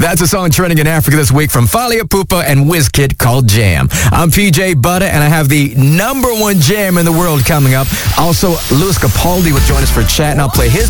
That's a song trending in Africa this week from Fally Ipupa and Wizkid called Jam. I'm PJ Butter, and I have the #1 jam in the world coming up. Also, Louis Capaldi will join us for a chat, and I'll play his